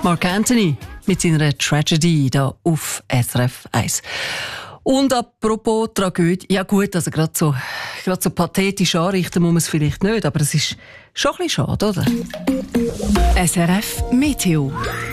Mark Anthony mit seiner Tragedy hier auf SRF 1. Und apropos Tragödie, ja gut, also gerade so pathetisch anrichten muss man es vielleicht nicht, aber es ist schon ein bisschen schade, oder? SRF Meteo.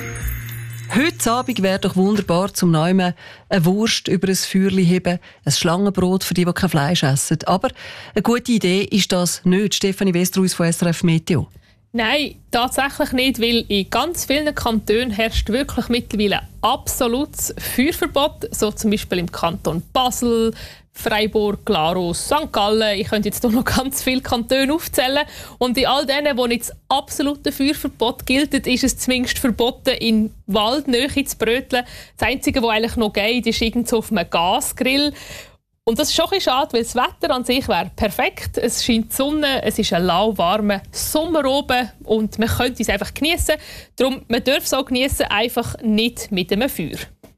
Heute Abend wäre doch wunderbar zum Neumen eine Wurst über ein Feuerchen heben, ein Schlangenbrot für die kein Fleisch essen. Aber eine gute Idee ist das nicht. Stefanie Westerhuis von SRF Meteo. Nein, tatsächlich nicht, weil in ganz vielen Kantonen herrscht wirklich mittlerweile absolutes Feuerverbot, so zum Beispiel im Kanton Basel, Freiburg, Glarus, St. Gallen. Ich könnte jetzt hier noch ganz viele Kantone aufzählen. Und in all denen, wo nicht das absolute Feuerverbot gilt, ist es zumindest verboten, in Waldnähe zu bröteln. Das Einzige, was eigentlich noch geht, ist irgendwo auf einem Gasgrill. Und das ist schon ein bisschen schade, weil das Wetter an sich wäre perfekt. Es scheint die Sonne, es ist ein lauwarmer Sommer oben und man könnte es einfach geniessen. Darum, man darf es auch geniessen, einfach nicht mit einem Feuer.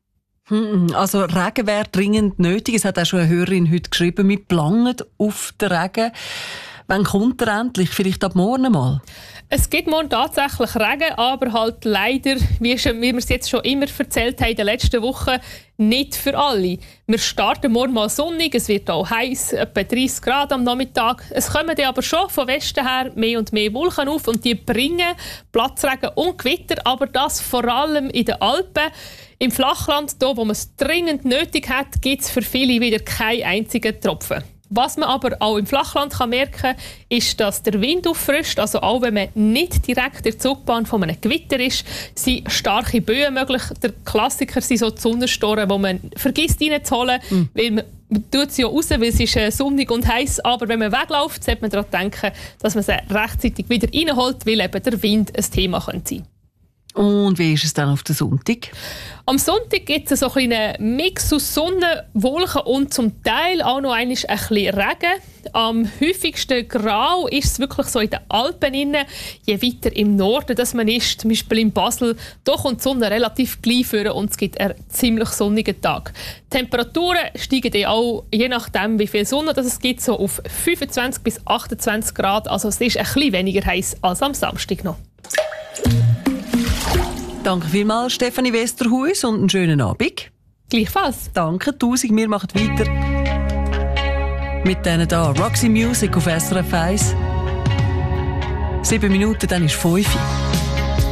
Also Regen wäre dringend nötig. Es hat auch schon eine Hörerin heute geschrieben, wir planen auf den Regen. Wann kommt er endlich? Vielleicht ab morgen mal? Es gibt morgen tatsächlich Regen, aber halt leider, wie wir es jetzt schon immer erzählt haben in den letzten Wochen, nicht für alle. Wir starten morgen mal sonnig, es wird auch heiß, etwa 30 Grad am Nachmittag. Es kommen dann aber schon von Westen her mehr und mehr Wolken auf und die bringen Platzregen und Gewitter, aber das vor allem in den Alpen. Im Flachland, hier, wo man es dringend nötig hat, gibt es für viele wieder keinen einzigen Tropfen. Was man aber auch im Flachland merken kann, ist, dass der Wind auffrischt. Also auch wenn man nicht direkt in der Zugbahn von einem Gewitter ist, sind starke Böen möglich. Der Klassiker sind so die Sonnenstoren, die man vergisst reinzuholen, weil man tut sie ja raus, weil es ist sonnig und heiß. Aber wenn man wegläuft, sollte man daran denken, dass man sie rechtzeitig wieder reinholt, weil eben der Wind ein Thema sein könnte. Und wie ist es dann auf den Sonntag? Am Sonntag gibt es so einen Mix aus Sonne, Wolken und zum Teil auch noch ein bisschen Regen. Am häufigsten grau ist es wirklich so in den Alpen. Je weiter im Norden dass man ist, zum Beispiel in Basel, da kommt die Sonne relativ gleich vor und es gibt einen ziemlich sonnigen Tag. Die Temperaturen steigen dann auch, je nachdem wie viel Sonne es gibt, so auf 25 bis 28 Grad. Also es ist ein bisschen weniger heiß als am Samstag noch. Danke vielmals, Stefanie Westerhuis, und einen schönen Abend. Gleichfalls. Danke, 1000. Wir machen weiter mit denen hier. Roxy Music auf SRF 1. 7 Minuten, dann ist 5 Uhr.